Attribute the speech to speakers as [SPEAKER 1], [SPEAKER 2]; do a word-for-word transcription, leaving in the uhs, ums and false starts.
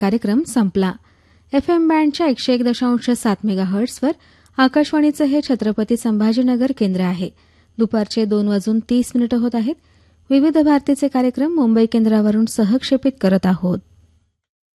[SPEAKER 1] कार्यक्रम संपला. F M बँडच्या एकशे एक दशांश सात मेगा हर्ट्सवर आकाशवाणीचं हे छत्रपती संभाजीनगर केंद्र आहे. दुपारचे दोन वाजून तीस मिनिटं होत आहेत. विविध भारतीचे कार्यक्रम मुंबई केंद्रावरून सहक्षेपित करत आहोत.